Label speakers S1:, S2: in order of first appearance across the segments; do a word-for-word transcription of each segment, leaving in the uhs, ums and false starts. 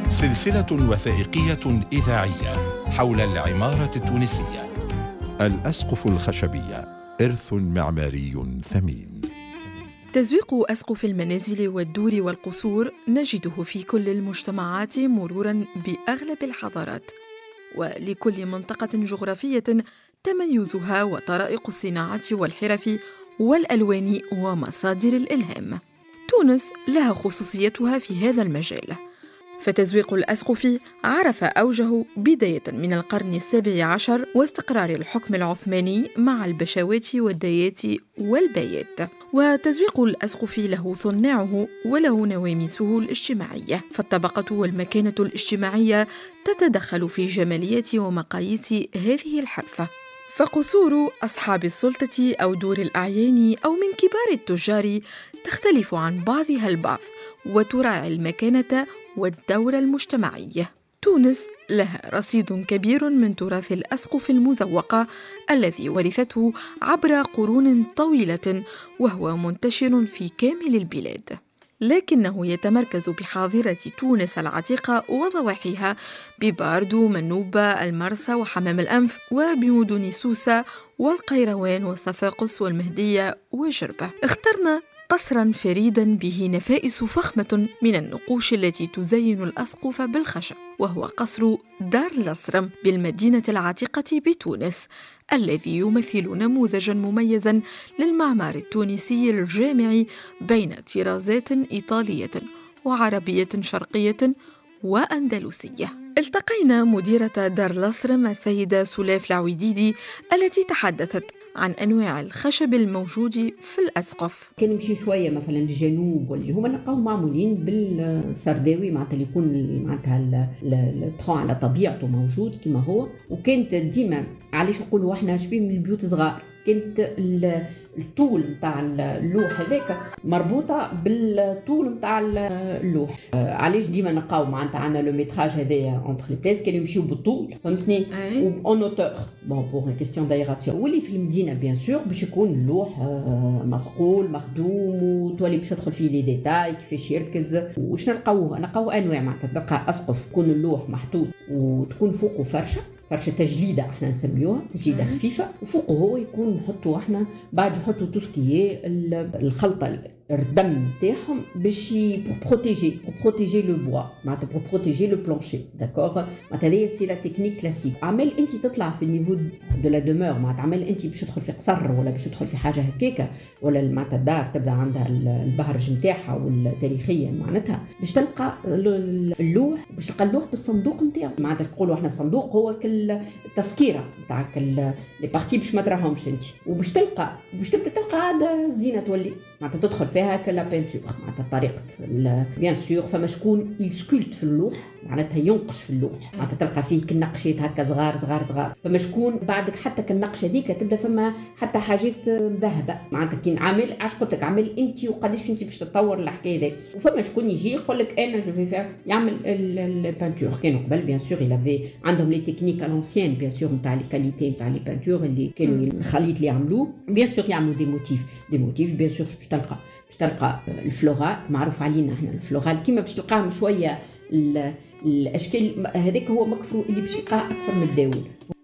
S1: سلسلة وثائقية إذاعية حول العمارة التونسية. الأسقف الخشبية إرث معماري ثمين.
S2: تزويق أسقف المنازل والدور والقصور نجده في كل المجتمعات مروراً بأغلب الحضارات، ولكل منطقة جغرافية تميزها وطرائق الصناعة والحرف والألوان ومصادر الإلهام. تونس لها خصوصيتها في هذا المجال، فتزويق الأسقف عرف أوجه بداية من القرن السابع عشر واستقرار الحكم العثماني مع البشوات والدايات والبايات. وتزويق الأسقف له صناعه وله نواميسه الاجتماعية، فالطبقة والمكانة الاجتماعية تتدخل في جماليات ومقاييس هذه الحرفة. فقصور أصحاب السلطة أو دور الأعيان أو من كبار التجار تختلف عن بعضها البعض وتراعي المكانة والدور المجتمعي. تونس لها رصيد كبير من تراث الأسقف المزوقة الذي ورثته عبر قرون طويلة، وهو منتشر في كامل البلاد، لكنه يتمركز بحاضرة تونس العتيقة وضواحيها بباردو، منوبة، المرسى وحمام الأنف، وبمدن سوسة والقيروان وصفاقس والمهدية وجربة. اخترنا قصراً فريداً به نفائس فخمة من النقوش التي تزين الأسقف بالخشب، وهو قصر دار الأصرم بالمدينة العتيقة بتونس، الذي يمثل نموذجاً مميزاً للمعمار التونسي الجامع بين طرازات إيطالية وعربية شرقية وأندلسية. التقينا مديرة دار الأصرم السيدة سلاف العويديدي التي تحدثت عن أنواع الخشب الموجود في الأسقف.
S3: كان نمشي شوية مثلا الجنوب واللي هما نلقاهم معمولين بالسرداوي، معناتها اللي يكون معناتها الطخان على طبيعته موجود كما هو. وكانت ديما علاش نقولوا احنا شبيه من البيوت صغار، كانت الطول متاع اللوح هذاك مربوطه بالطول متاع اللوح. علاش ديما نلقاو معناتها عندنا لو ميتراج هذايا اونتر لي بيس كانوا يمشيو بالطول، فهمتني، اون اوتور بون بور كيستيون دايراسيون. واللي في المدينه بيان سور باش يكون اللوح مصقول مخدوم وتولي باش تدخل فيه لي ديتاي كيفاش يركز. واش نلقاوه؟ نلقاو انواع، معناتها تلقى اسقف يكون اللوح محطوط وتكون فوقه فرشه فرشه تجليده احنا نسميوها تجليده خفيفه، وفوقه هو يكون نحطوا احنا بعد يحطوا توسكي الخلطه الردم نتاعهم باش بور بروتيجي بور بروتيجي لو بوا، معناتها بور بروتيجي لو بلانشي. داكوغ، معناتها هذه سي لا تكنيك كلاسيك. عمل انت تطلع في النيفو دو لا دومور، معناتها عمل انت باش تدخل في قصر ولا باش تدخل في حاجه هكاكه، ولا معناتها الدار تبدا عندها البهرج نتاعها والتاريخيه معناتها باش تلقى اللوح، باش تلقى اللوح بالصندوق نتاعو. معناتها تقولوا احنا صندوق هو كل التسكيره نتاعك لي بارتي باش ما تراهمش انت، وباش تلقى باش تبدا تلقى عاد الزينه تولي معناتها تدخل فيها كلا بينتور، معناتها طريقه بيان سور. فما شكون يسكولت في اللوح، معناتها ينقش في اللوح، معناتها تلقى فيه كالنقشات هكا صغار صغار صغار. فما شكون بعدك حتى كالنقشه هذيك تبدا فما حتى حاجات ذهبه، معناتها كي عامل عاش قلت لك عامل انت وقداش انت باش تطور الحكايه هذه. وفما شكون يجي يقول لك انا جو في فير يعمل البانتور. كانوا قبل بيان سور يلافي عندهم لي تكنيك الانسيان بيان سور نتاع لي كاليتي نتاع لي بانتور اللي كانوا الخليط اللي يعملوه. بيان سور يعملوا دي موتيف دي موتيف بيان سور باش تلقى باش تلقى الفلورال معروف علينا احنا الفلورال كيما باش تلقاهم شويه الاشكال هذاك هو مكفرو اللي باش يلقاه اكثر من الداول.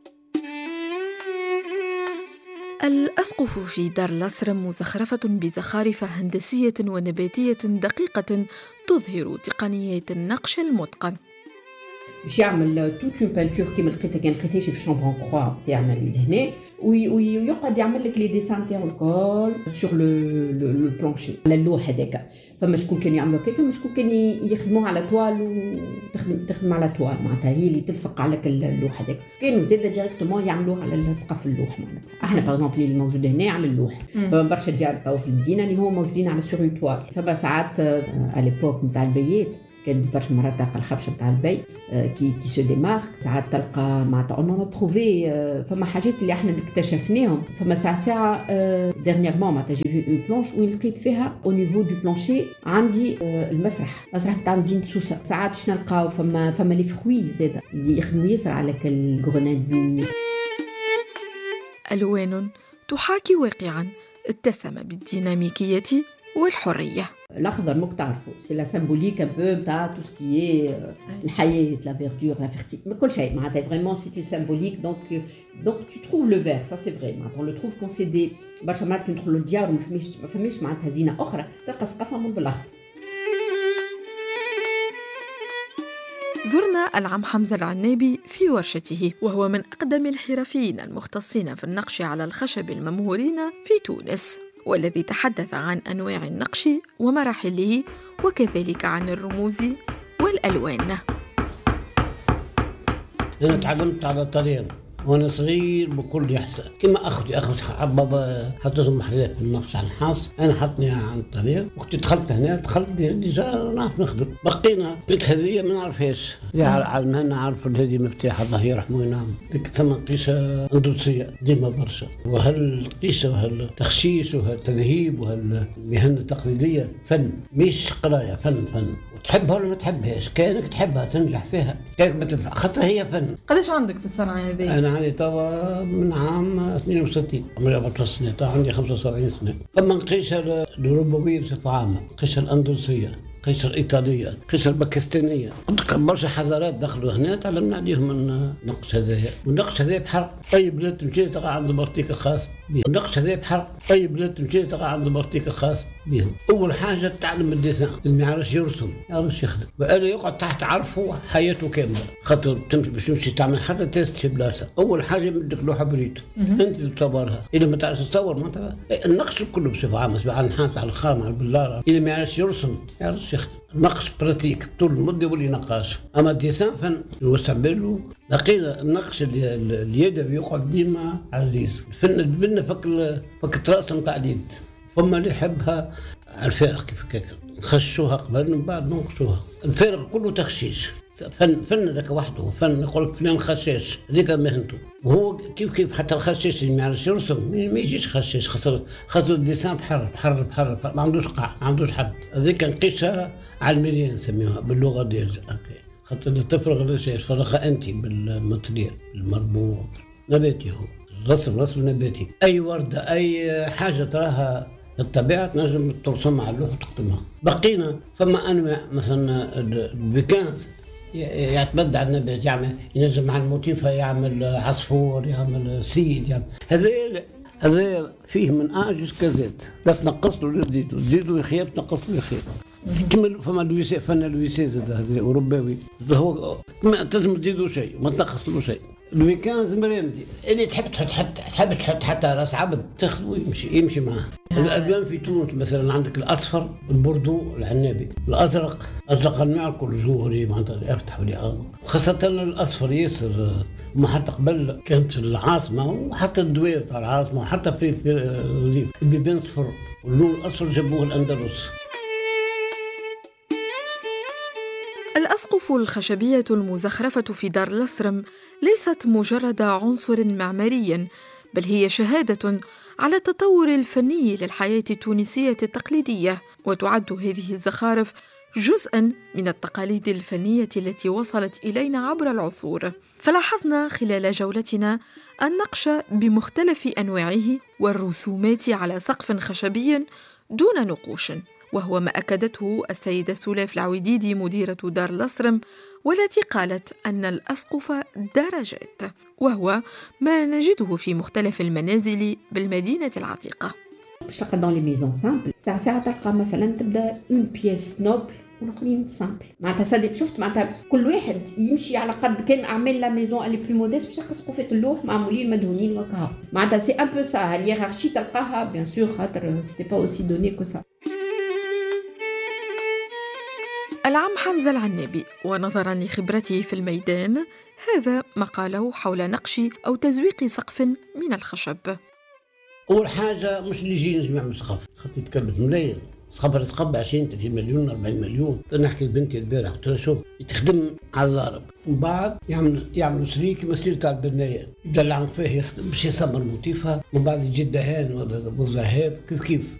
S2: الأسقف في دار الأصرم مزخرفة بزخارف هندسية ونباتية دقيقة تظهر تقنيات النقش المتقن.
S3: باش يعمل توت اون بانتور كيما لقيتها كان لقيتهاش في شامبرون كروا تاعنا اللي هنا، ويقعد يعمل لك لي ديسان تاعو الكل سور لو لو بلانشي على اللوح هذاك. فما شكون كانوا يعملوا كيف، فما شكون كان يخدموها على توال وتخدم تخدم على توال، معناتها هي اللي تلصق على اللوح هذاك. كانوا زاده ديريكتومون يعملوه على سقف اللوح، معناتها احنا باغ اكزومبل اللي موجود هنا على اللوح. فما برشا ديار تو في المدينه اللي هما موجودين على سور اون توال. فما ساعات على ليبوك نتاع البيات كان برشا مرات تلقى الخبشه نتاع البي كي كي سو ديمارك، ساعات تلقى معناتها اون تروفي فما حاجات اللي احنا اكتشفناهم. فما ساعه ساعه ديرنييرمون معناتها جي في اون بلانش وين لقيت فيها او نيفو دو بلانشي عندي المسرح المسرح نتاع مدينه سوسه. ساعات شنو نلقاو فما فما لي فروي زاده اللي يخدموا ياسر على الغرنادين.
S2: الوان تحاكي واقعا اتسم بالديناميكيه والحريه.
S3: الاخضر ممكن تعرفوا سي لا سيمبوليك ان بو نتاع تو سكي الحياه لا فيردور لا فيرتي كل شيء معناتها فريمون سي اون سيمبوليك دونك دونك تو تروف لو فير سا سي فري معناتها لو تروف كون سي دي برشا مرات كي ندخلوا للديار وما فماش ما فماش معناتها زينه اخرى تلقى سقفها من بالاخضر.
S2: زرنا العم حمزة العنابي في ورشته، وهو من أقدم الحرفيين المختصين في النقش على الخشب الممهورين في تونس، والذي تحدث عن أنواع النقش ومراحله وكذلك عن الرموز والألوان.
S4: أنا تعلمت على الطريان وانا صغير بكل يحسن كما اخوتي اخوتي بابا حطيتهم حذاء في النقش على النحاس، انا حطني عن الطريق وقت دخلت هنا دخلت ديجا نعرف نخدم. بقينا قلت هذه ما نعرفهاش على ما نعرف هذه مفتاح الله يرحمه وينعم ديك ثم قيشه اندلسيه ديما برشا، وهالقيشه وهالتخشيش وهالتذهيب وهالمهنه التقليديه فن مش قرايه، فن فن وتحبها ولا ما تحبهاش، كانك تحبها تنجح فيها، كانك ما تنفع خاطر هي فن.
S2: قداش عندك في الصنعه هذه؟
S4: انا عندي توا من عام اثنين وستين عمري أربعة سنين، توا عندي خمسة وسبعين سنه. اما نقيشها الاوروبيه بصفه عامه، نقيشها الاندلسيه، نقيشها الايطاليه، نقيشها الباكستانيه، برشا حضارات دخلوا هنا تعلمنا عليهم النقش هذايا. والنقش هذا بحر اي بلاد تمشي تلقى عنده مرتيكه خاص بهم، النقش هذا بحر اي بلاد تمشي تلقى عنده مرتيكه خاص بهم. اول حاجه تعلم الديسان، اللي ما يعرفش يرسم ما يعرفش يخدم، وانا يقعد تحت عرفه حياته كامله، خاطر تمشي باش تمشي تعمل حتى تيست في بلاصه، اول حاجه يمدك لوحه بريد انت تصورها، اذا ما تعرفش تصور معناتها النقش كله بصفه عامه على النحاس على الخام على البلاره، اذا ما يعرفش يرسم ما يعرفش يخدم. النقش براتيك طول المده يولي نقاش، اما الديسان فن يوسع باله. لقينا النقش اليدوي يقعد ديما عزيز، الفن البنه فك فك التراس نتاع اليد، فما اللي يحبها على الفارغ كيف هكاك نخشوها قبل من بعد ننقشوها، الفارغ كله تخشيش، فن فن ذاك وحده فن. يقول لك فلان خشاش هذيك مهنته، وهو كيف كيف حتى الخشاش اللي ما يعرفش يرسم ما يجيش خشاش، خاطر خاطر الديسان بحر بحر بحر, بحر ما عندوش قاع ما عندوش حد. هذيك نقيسها على المليان نسميوها باللغه ديالنا اوكي، خاطر تفرغ الرشاش فرغها انت بالماتريال المربوط نباتي، هو الرسم رسم نباتي. اي ورده اي حاجه تراها الطبيعه تنجم ترسمها على اللوح وتقدمها. بقينا فما انواع مثلا البيكانز يعتمد على النبات، يعمل ينجم على الموتيفه يعمل عصفور يعمل سيد يعمل هذا هذا فيه من ا جوسكا زيت، لا تنقص له لا تزيدو تزيدو يخيب تنقص له يخيب. كما فما لويسي فن لويسي زاد هذا اوروباوي هو ما تنجم تزيدو شيء ما تنقص له شيء. الويكانز مريمدي اللي تحب تحط حتى تحب تحط حتى راس عبد تاخذه يمشي يمشي معاه. الالوان في تونس مثلا عندك الاصفر البردو العنابي، الازرق ازرق انواع الكل جوهري معناتها يفتح ولي، خاصه الاصفر ياسر. ما حتى قبل كانت في العاصمه وحتى الدوير تاع العاصمه وحتى في في الريف البيبان صفر واللون الاصفر جابوه الاندلس.
S2: الأسقف الخشبية المزخرفة في دار الأسرم ليست مجرد عنصر معماري، بل هي شهادة على التطور الفني للحياة التونسية التقليدية، وتعد هذه الزخارف جزءاً من التقاليد الفنية التي وصلت إلينا عبر العصور. فلاحظنا خلال جولتنا النقش بمختلف أنواعه والرسومات على سقف خشبي دون نقوش، وهو ما أكدته السيدة سلاف العويديدي مديرة دار الأسرم، والتي قالت أن الأسقف درجات، وهو ما نجده في مختلف المنازل بالمدينة العتيقة.
S3: باش تلقى دون لي ميزون سامبل ساعة ساعة تلقى مثلا تبدا اون بيس نوبل والاخرين سامبل، معناتها صدق شفت معناتها كل واحد يمشي على قد كان اعمل لا ميزون اللي بلو موديست باش تلقى سقوفات اللوح معمولين مدهونين وكها، معناتها سي ان بو سا الهيرارشي تلقاها بيان سور خاطر سيتي با اوسي دوني كو سا.
S2: العم حمزة العنابي، ونظراً لخبرته في الميدان، هذا ما قاله حول نقش أو تزويق سقف من الخشب.
S4: أول حاجة مش اللي يجي ينجم يعمل سقف، خاطر يتكلف ملايين، سقف السقف ب عشرين ثلاثين مليون أربعين مليون. نحكي لبنتي البارح قلت لها شوف تخدم على الضارب، ومن بعد يعمل يعملوا سرير كيما سرير تاع البنايات، يدلع فيه يخدم باش يصمر موتيفها، ومن بعد يجي الدهان والذهب كيف كيف